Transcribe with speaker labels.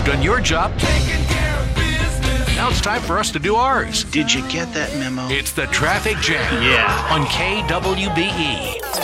Speaker 1: done your job. Now it's time for us to do ours.
Speaker 2: Did you get that memo?
Speaker 1: It's the Traffic Jam.
Speaker 2: Yeah.
Speaker 1: On KWBE.